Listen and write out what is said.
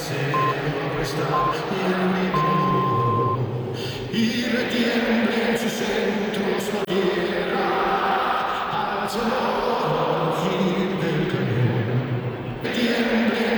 deseo estar y el ritmo y retiemble en su seno.